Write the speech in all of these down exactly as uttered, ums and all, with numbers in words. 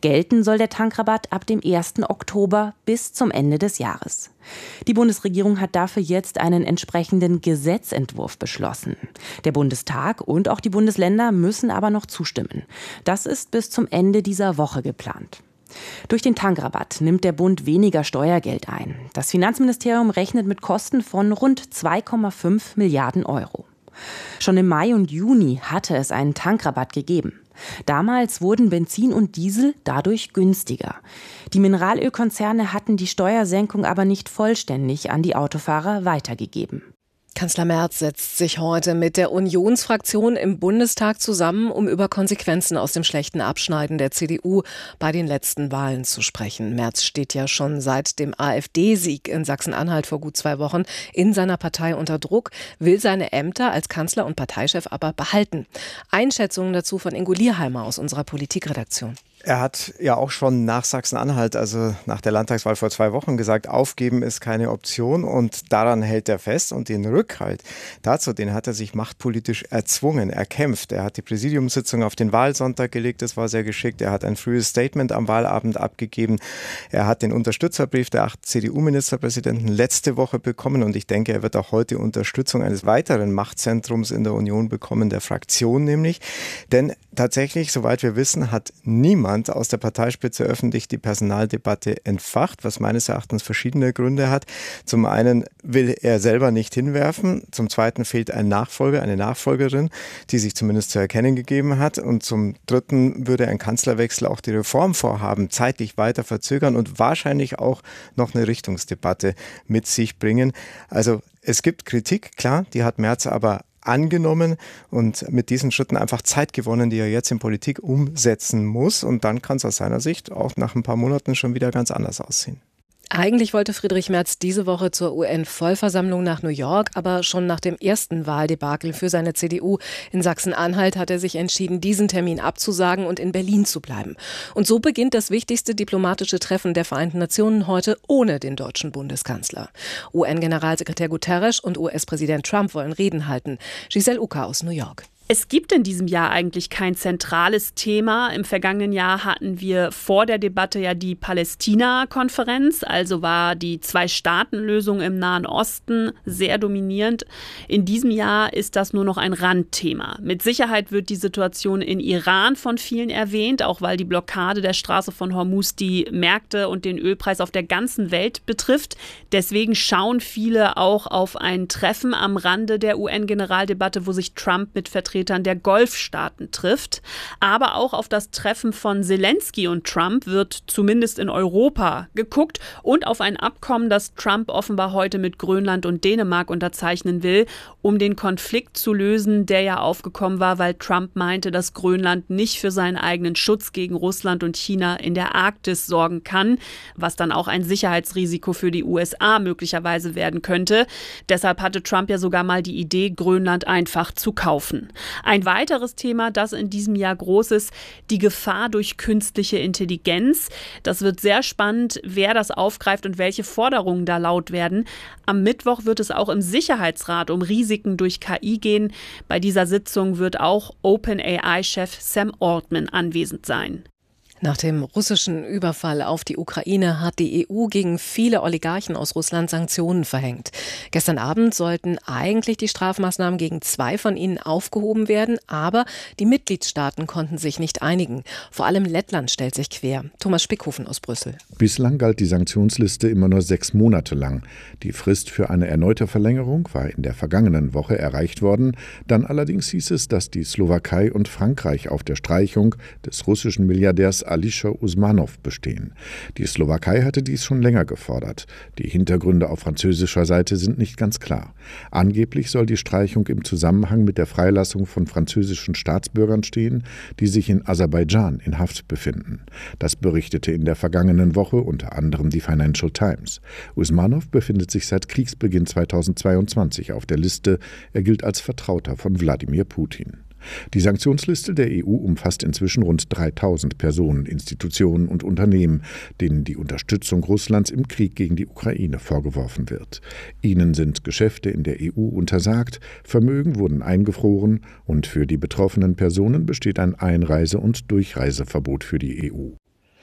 Gelten soll der Tankrabatt ab dem ersten Oktober bis zum Ende des Jahres. Die Bundesregierung hat dafür jetzt einen entsprechenden Gesetzentwurf beschlossen. Der Bundestag und auch die Bundesländer müssen aber noch zustimmen. Das ist bis zum Ende dieser Woche geplant. Durch den Tankrabatt nimmt der Bund weniger Steuergeld ein. Das Finanzministerium rechnet mit Kosten von rund zwei Komma fünf Milliarden Euro. Schon im Mai und Juni hatte es einen Tankrabatt gegeben. Damals wurden Benzin und Diesel dadurch günstiger. Die Mineralölkonzerne hatten die Steuersenkung aber nicht vollständig an die Autofahrer weitergegeben. Kanzler Merz setzt sich heute mit der Unionsfraktion im Bundestag zusammen, um über Konsequenzen aus dem schlechten Abschneiden der C D U bei den letzten Wahlen zu sprechen. Merz steht ja schon seit dem AfD-Sieg in Sachsen-Anhalt vor gut zwei Wochen in seiner Partei unter Druck, will seine Ämter als Kanzler und Parteichef aber behalten. Einschätzungen dazu von Ingo Lierheimer aus unserer Politikredaktion. Er hat ja auch schon nach Sachsen-Anhalt, also nach der Landtagswahl vor zwei Wochen gesagt, aufgeben ist keine Option und daran hält er fest und den Rückhalt dazu, den hat er sich machtpolitisch erzwungen, erkämpft. Er hat die Präsidiumssitzung auf den Wahlsonntag gelegt, das war sehr geschickt. Er hat ein frühes Statement am Wahlabend abgegeben. Er hat den Unterstützerbrief der acht C D U-Ministerpräsidenten letzte Woche bekommen und ich denke, er wird auch heute Unterstützung eines weiteren Machtzentrums in der Union bekommen, der Fraktion nämlich. Denn tatsächlich, soweit wir wissen, hat niemand aus der Parteispitze öffentlich die Personaldebatte entfacht, was meines Erachtens verschiedene Gründe hat. Zum einen will er selber nicht hinwerfen, zum zweiten fehlt ein Nachfolger, eine Nachfolgerin, die sich zumindest zu erkennen gegeben hat und zum dritten würde ein Kanzlerwechsel auch die Reformvorhaben zeitlich weiter verzögern und wahrscheinlich auch noch eine Richtungsdebatte mit sich bringen. Also es gibt Kritik, klar, die hat Merz aber angenommen und mit diesen Schritten einfach Zeit gewonnen, die er jetzt in Politik umsetzen muss. Und dann kann es aus seiner Sicht auch nach ein paar Monaten schon wieder ganz anders aussehen. Eigentlich wollte Friedrich Merz diese Woche zur U N-Vollversammlung nach New York, aber schon nach dem ersten Wahldebakel für seine C D U in Sachsen-Anhalt hat er sich entschieden, diesen Termin abzusagen und in Berlin zu bleiben. Und so beginnt das wichtigste diplomatische Treffen der Vereinten Nationen heute ohne den deutschen Bundeskanzler. U N-Generalsekretär Guterres und U S-Präsident Trump wollen Reden halten. Giselle Uka aus New York. Es gibt in diesem Jahr eigentlich kein zentrales Thema. Im vergangenen Jahr hatten wir vor der Debatte ja die Palästina-Konferenz, also war die Zwei-Staaten-Lösung im Nahen Osten sehr dominierend. In diesem Jahr ist das nur noch ein Randthema. Mit Sicherheit wird die Situation in Iran von vielen erwähnt, auch weil die Blockade der Straße von Hormuz die Märkte und den Ölpreis auf der ganzen Welt betrifft. Deswegen schauen viele auch auf ein Treffen am Rande der U N-Generaldebatte, wo sich Trump mit Vertretern der Golfstaaten trifft. Aber auch auf das Treffen von Zelensky und Trump wird zumindest in Europa geguckt und auf ein Abkommen, das Trump offenbar heute mit Grönland und Dänemark unterzeichnen will, um den Konflikt zu lösen, der ja aufgekommen war, weil Trump meinte, dass Grönland nicht für seinen eigenen Schutz gegen Russland und China in der Arktis sorgen kann, was dann auch ein Sicherheitsrisiko für die U S A möglicherweise werden könnte. Deshalb hatte Trump ja sogar mal die Idee, Grönland einfach zu kaufen. Ein weiteres Thema, das in diesem Jahr groß ist, die Gefahr durch künstliche Intelligenz. Das wird sehr spannend, wer das aufgreift und welche Forderungen da laut werden. Am Mittwoch wird es auch im Sicherheitsrat um Risiken durch K I gehen. Bei dieser Sitzung wird auch OpenAI-Chef Sam Altman anwesend sein. Nach dem russischen Überfall auf die Ukraine hat die E U gegen viele Oligarchen aus Russland Sanktionen verhängt. Gestern Abend sollten eigentlich die Strafmaßnahmen gegen zwei von ihnen aufgehoben werden, aber die Mitgliedstaaten konnten sich nicht einigen. Vor allem Lettland stellt sich quer. Thomas Spickhofen aus Brüssel. Bislang galt die Sanktionsliste immer nur sechs Monate lang. Die Frist für eine erneute Verlängerung war in der vergangenen Woche erreicht worden. Dann allerdings hieß es, dass die Slowakei und Frankreich auf der Streichung des russischen Milliardärs Alisher Usmanov bestehen. Die Slowakei hatte dies schon länger gefordert. Die Hintergründe auf französischer Seite sind nicht ganz klar. Angeblich soll die Streichung im Zusammenhang mit der Freilassung von französischen Staatsbürgern stehen, die sich in Aserbaidschan in Haft befinden. Das berichtete in der vergangenen Woche unter anderem die Financial Times. Usmanov befindet sich seit Kriegsbeginn zweitausendzweiundzwanzig auf der Liste. Er gilt als Vertrauter von Wladimir Putin. Die Sanktionsliste der E U umfasst inzwischen rund dreitausend Personen, Institutionen und Unternehmen, denen die Unterstützung Russlands im Krieg gegen die Ukraine vorgeworfen wird. Ihnen sind Geschäfte in der E U untersagt, Vermögen wurden eingefroren und für die betroffenen Personen besteht ein Einreise- und Durchreiseverbot für die E U.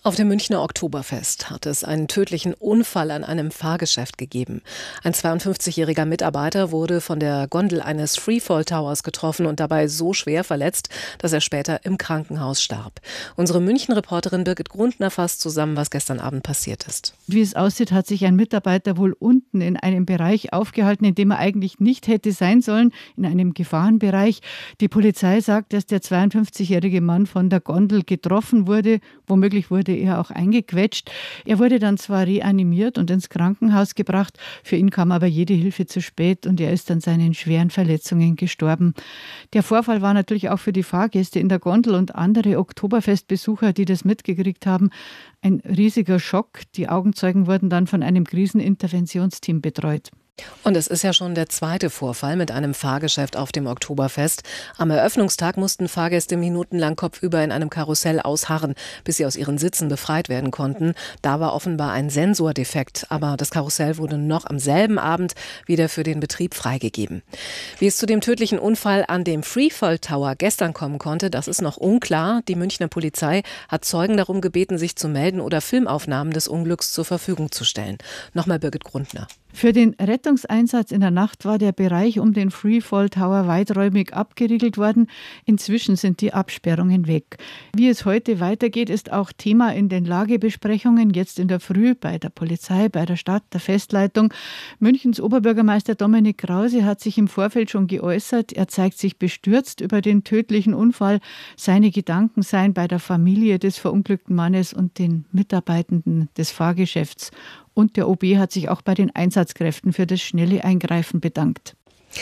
Auf dem Münchner Oktoberfest hat es einen tödlichen Unfall an einem Fahrgeschäft gegeben. Ein zweiundfünfzigjähriger Mitarbeiter wurde von der Gondel eines Freefall Towers getroffen und dabei so schwer verletzt, dass er später im Krankenhaus starb. Unsere München-Reporterin Birgit Grundner fasst zusammen, was gestern Abend passiert ist. Wie es aussieht, hat sich ein Mitarbeiter wohl unten in einem Bereich aufgehalten, in dem er eigentlich nicht hätte sein sollen, in einem Gefahrenbereich. Die Polizei sagt, dass der zweiundfünfzigjährige Mann von der Gondel getroffen wurde. Womöglich wurde er auch eingequetscht. Er wurde dann zwar reanimiert und ins Krankenhaus gebracht, für ihn kam aber jede Hilfe zu spät und er ist an seinen schweren Verletzungen gestorben. Der Vorfall war natürlich auch für die Fahrgäste in der Gondel und andere Oktoberfestbesucher, die das mitgekriegt haben, ein riesiger Schock. Die Augenzeugen wurden dann von einem Kriseninterventionsteam betreut. Und es ist ja schon der zweite Vorfall mit einem Fahrgeschäft auf dem Oktoberfest. Am Eröffnungstag mussten Fahrgäste minutenlang kopfüber in einem Karussell ausharren, bis sie aus ihren Sitzen befreit werden konnten. Da war offenbar ein Sensordefekt, aber das Karussell wurde noch am selben Abend wieder für den Betrieb freigegeben. Wie es zu dem tödlichen Unfall an dem Freefall Tower gestern kommen konnte, das ist noch unklar. Die Münchner Polizei hat Zeugen darum gebeten, sich zu melden oder Filmaufnahmen des Unglücks zur Verfügung zu stellen. Nochmal Birgit Grundner. Für den Rettungseinsatz in der Nacht war der Bereich um den Freefall Tower weiträumig abgeriegelt worden. Inzwischen sind die Absperrungen weg. Wie es heute weitergeht, ist auch Thema in den Lagebesprechungen, jetzt in der Früh bei der Polizei, bei der Stadt, der Festleitung. Münchens Oberbürgermeister Dominik Krause hat sich im Vorfeld schon geäußert. Er zeigt sich bestürzt über den tödlichen Unfall. Seine Gedanken seien bei der Familie des verunglückten Mannes und den Mitarbeitenden des Fahrgeschäfts. Und der O B hat sich auch bei den Einsatzkräften für das schnelle Eingreifen bedankt.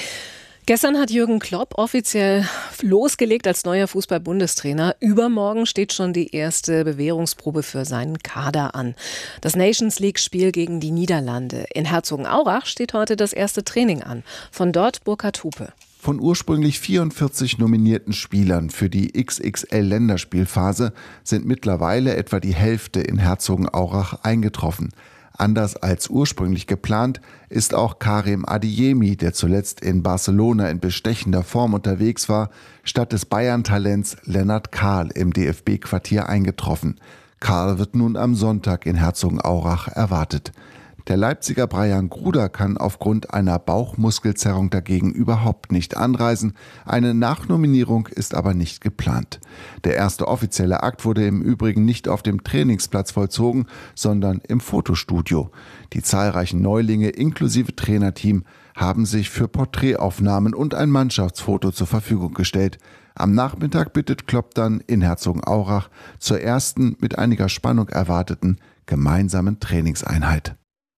Gestern hat Jürgen Klopp offiziell losgelegt als neuer Fußball-Bundestrainer. Übermorgen steht schon die erste Bewährungsprobe für seinen Kader an. Das Nations-League-Spiel gegen die Niederlande. In Herzogenaurach steht heute das erste Training an. Von dort Burkhard Hupe. Von ursprünglich vierundvierzig nominierten Spielern für die X X L-Länderspielphase sind mittlerweile etwa die Hälfte in Herzogenaurach eingetroffen. Anders als ursprünglich geplant ist auch Karim Adeyemi, der zuletzt in Barcelona in bestechender Form unterwegs war, statt des Bayern-Talents Lennart Kahl im D F B-Quartier eingetroffen. Kahl wird nun am Sonntag in Herzogenaurach erwartet. Der Leipziger Brian Gruder kann aufgrund einer Bauchmuskelzerrung dagegen überhaupt nicht anreisen. Eine Nachnominierung ist aber nicht geplant. Der erste offizielle Akt wurde im Übrigen nicht auf dem Trainingsplatz vollzogen, sondern im Fotostudio. Die zahlreichen Neulinge inklusive Trainerteam haben sich für Porträtaufnahmen und ein Mannschaftsfoto zur Verfügung gestellt. Am Nachmittag bittet Klopp dann in Herzogenaurach zur ersten, mit einiger Spannung erwarteten, gemeinsamen Trainingseinheit.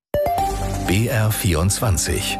B R vierundzwanzig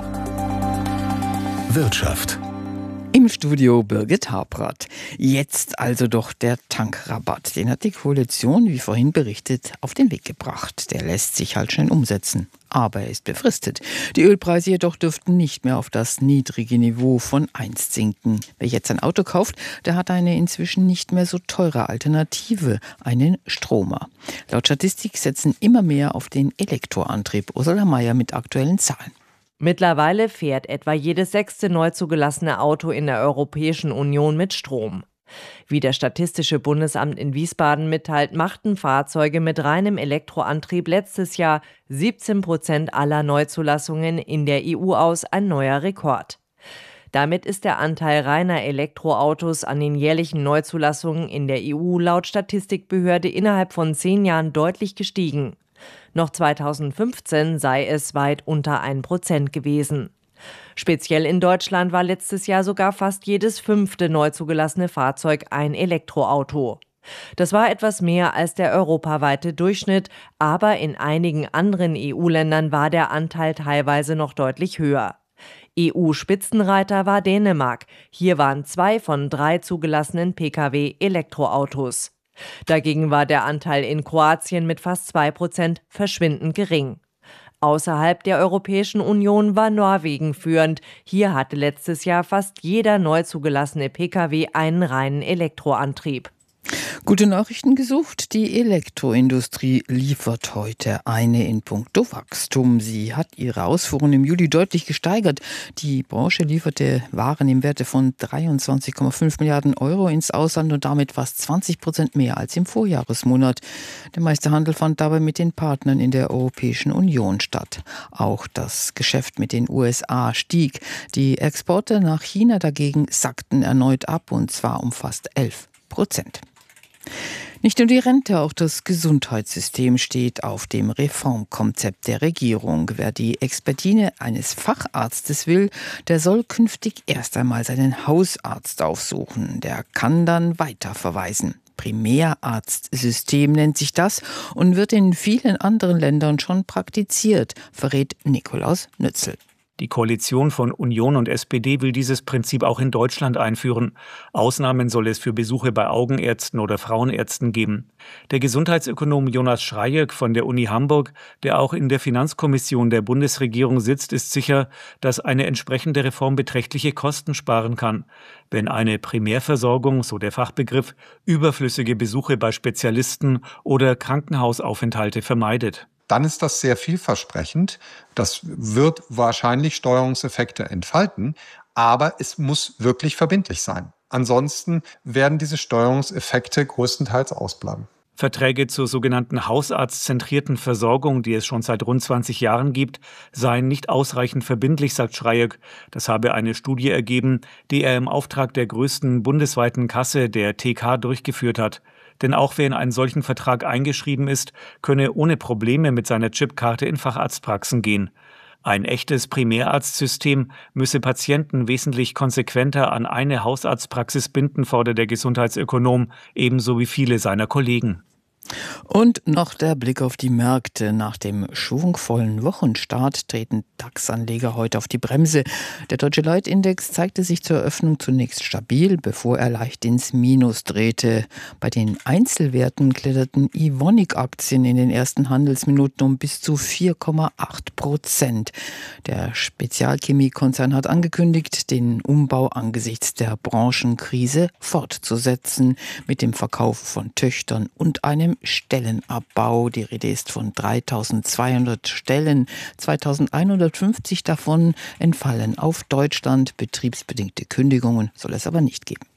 Wirtschaft. Im Studio Birgit Habrath. Jetzt also doch der Tankrabatt. Den hat die Koalition, wie vorhin berichtet, auf den Weg gebracht. Der lässt sich halt schnell umsetzen. Aber er ist befristet. Die Ölpreise jedoch dürften nicht mehr auf das niedrige Niveau von einst sinken. Wer jetzt ein Auto kauft, der hat eine inzwischen nicht mehr so teure Alternative, einen Stromer. Laut Statistik setzen immer mehr auf den Elektroantrieb. Ursula Mayer mit aktuellen Zahlen. Mittlerweile fährt etwa jedes sechste neu zugelassene Auto in der Europäischen Union mit Strom. Wie das Statistische Bundesamt in Wiesbaden mitteilt, machten Fahrzeuge mit reinem Elektroantrieb letztes Jahr siebzehn Prozent aller Neuzulassungen in der E U aus, ein neuer Rekord. Damit ist der Anteil reiner Elektroautos an den jährlichen Neuzulassungen in der E U laut Statistikbehörde innerhalb von zehn Jahren deutlich gestiegen. Noch zweitausendfünfzehn sei es weit unter ein Prozent gewesen. Speziell in Deutschland war letztes Jahr sogar fast jedes fünfte neu zugelassene Fahrzeug ein Elektroauto. Das war etwas mehr als der europaweite Durchschnitt, aber in einigen anderen E U-Ländern war der Anteil teilweise noch deutlich höher. E U-Spitzenreiter war Dänemark. Hier waren zwei von drei zugelassenen Pkw Elektroautos. Dagegen war der Anteil in Kroatien mit fast zwei Prozent verschwindend gering. Außerhalb der Europäischen Union war Norwegen führend. Hier hatte letztes Jahr fast jeder neu zugelassene Pkw einen reinen Elektroantrieb. Gute Nachrichten gesucht. Die Elektroindustrie liefert heute eine in puncto Wachstum. Sie hat ihre Ausfuhren im Juli deutlich gesteigert. Die Branche lieferte Waren im Werte von dreiundzwanzig Komma fünf Milliarden Euro ins Ausland und damit fast zwanzig Prozent mehr als im Vorjahresmonat. Der meiste Handel fand dabei mit den Partnern in der Europäischen Union statt. Auch das Geschäft mit den U S A stieg. Die Exporte nach China dagegen sackten erneut ab, und zwar um fast elf Prozent. Nicht nur die Rente, auch das Gesundheitssystem steht auf dem Reformkonzept der Regierung. Wer die Expertise eines Facharztes will, der soll künftig erst einmal seinen Hausarzt aufsuchen. Der kann dann weiterverweisen. Primärarztsystem nennt sich das und wird in vielen anderen Ländern schon praktiziert, verrät Nikolaus Nützel. Die Koalition von Union und S P D will dieses Prinzip auch in Deutschland einführen. Ausnahmen soll es für Besuche bei Augenärzten oder Frauenärzten geben. Der Gesundheitsökonom Jonas Schreieck von der Uni Hamburg, der auch in der Finanzkommission der Bundesregierung sitzt, ist sicher, dass eine entsprechende Reform beträchtliche Kosten sparen kann. Wenn eine Primärversorgung, so der Fachbegriff, überflüssige Besuche bei Spezialisten oder Krankenhausaufenthalte vermeidet. Dann ist das sehr vielversprechend. Das wird wahrscheinlich Steuerungseffekte entfalten, aber es muss wirklich verbindlich sein. Ansonsten werden diese Steuerungseffekte größtenteils ausbleiben. Verträge zur sogenannten hausarztzentrierten Versorgung, die es schon seit rund zwanzig Jahren gibt, seien nicht ausreichend verbindlich, sagt Schreieck. Das habe eine Studie ergeben, die er im Auftrag der größten bundesweiten Kasse, der T K, durchgeführt hat. Denn auch wer in einen solchen Vertrag eingeschrieben ist, könne ohne Probleme mit seiner Chipkarte in Facharztpraxen gehen. Ein echtes Primärarztsystem müsse Patienten wesentlich konsequenter an eine Hausarztpraxis binden, fordert der Gesundheitsökonom, ebenso wie viele seiner Kollegen. Und noch der Blick auf die Märkte. Nach dem schwungvollen Wochenstart treten DAX-Anleger heute auf die Bremse. Der Deutsche Leitindex zeigte sich zur Eröffnung zunächst stabil, bevor er leicht ins Minus drehte. Bei den Einzelwerten kletterten Evonik-Aktien in den ersten Handelsminuten um bis zu vier Komma acht Prozent. Der Spezialchemiekonzern hat angekündigt, den Umbau angesichts der Branchenkrise fortzusetzen, mit dem Verkauf von Töchtern und einem Stellenabbau. Die Rede ist von dreitausendzweihundert Stellen. zweitausendeinhundertfünfzig davon entfallen auf Deutschland. Betriebsbedingte Kündigungen soll es aber nicht geben.